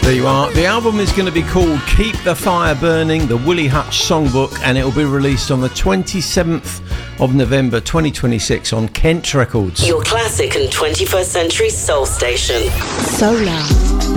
There you are. The album is going to be called Keep the Fire Burning, the Willie Hutch Songbook, and it will be released on the 27th of November 2026 on Kent Records. Your classic and 21st century soul station. Solar.